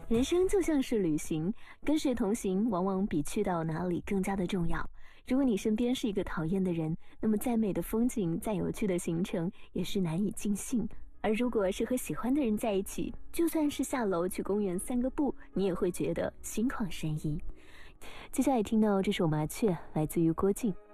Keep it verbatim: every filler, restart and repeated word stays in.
人生就像是旅行，跟谁同行往往比去到哪里更加的重要。如果你身边是一个讨厌的人，那么再美的风景，再有趣的行程，也是难以尽兴。而如果是和喜欢的人在一起，就算是下楼去公园散个步，你也会觉得心旷神怡。接下来听到这首麻雀，来自于郭靖。